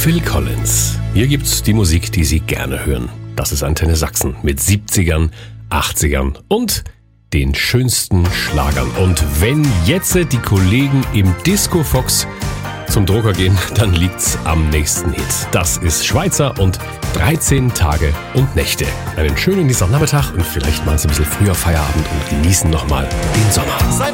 Phil Collins. Hier gibt's die Musik, die Sie gerne hören. Das ist Antenne Sachsen mit 70ern, 80ern und den schönsten Schlagern. Und wenn jetzt die Kollegen im Disco Fox zum Drucker gehen, dann liegt's am nächsten Hit. Das ist Schweizer und 13 Tage und Nächte. Einen schönen Dienstagnachmittag und vielleicht mal so ein bisschen früher Feierabend und genießen nochmal den Sommer.